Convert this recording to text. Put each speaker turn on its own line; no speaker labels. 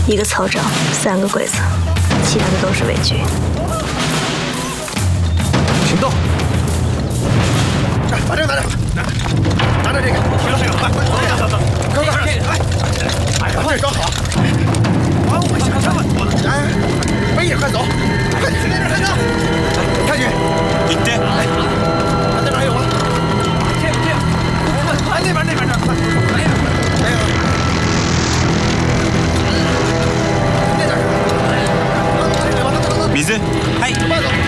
1个曹长，3个鬼子，其他的都是伪军。
行动！
把这个拿着，拿着这个，快，走，快，哎，把这装好。还我想这么多呢！哎，背着快走，快点，开车！太君，
行って。
那哪有啊？这，哎，那边这，快！哎呀，那边。
水。はい。